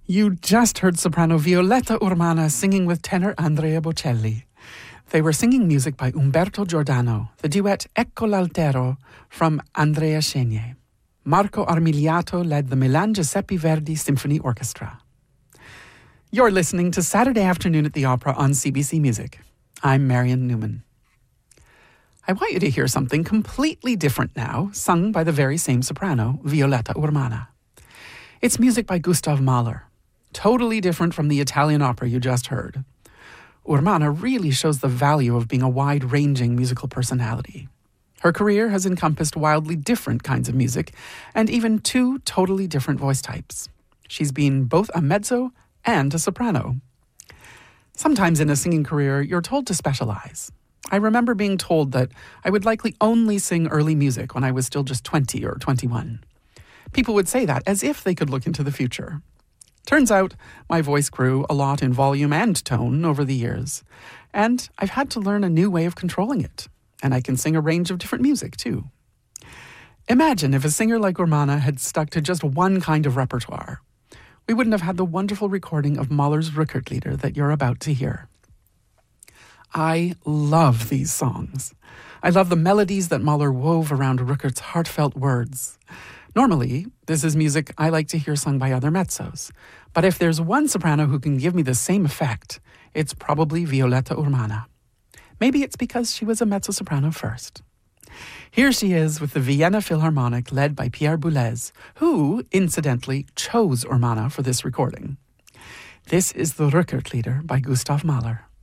You just heard soprano Violetta Urmana singing with tenor Andrea Bocelli. They were singing music by Umberto Giordano, the duet Ecco l'Altero from Andrea Chenier. Marco Armigliato led the Milan Giuseppe Verdi Symphony Orchestra. You're listening to Saturday Afternoon at the Opera on CBC Music. I'm Marian Newman. I want you to hear something completely different now, sung by the very same soprano, Violetta Urmana. It's music by Gustav Mahler, totally different from the Italian opera you just heard. Urmana really shows the value of being a wide-ranging musical personality. Her career has encompassed wildly different kinds of music and even two totally different voice types. She's been both a mezzo and a soprano. Sometimes in a singing career, you're told to specialize. I remember being told that I would likely only sing early music when I was still just 20 or 21. People would say that as if they could look into the future. Turns out, my voice grew a lot in volume and tone over the years, and I've had to learn a new way of controlling it, and I can sing a range of different music, too. Imagine if a singer like Urmana had stuck to just one kind of repertoire. We wouldn't have had the wonderful recording of Mahler's Rückertlieder that you're about to hear. I love these songs. I love the melodies that Mahler wove around Rückert's heartfelt words. Normally, this is music I like to hear sung by other mezzos. But if there's one soprano who can give me the same effect, it's probably Violetta Urmana. Maybe it's because she was a mezzo-soprano first. Here she is with the Vienna Philharmonic led by Pierre Boulez, who, incidentally, chose Urmana for this recording. This is the Rückertlieder by Gustav Mahler.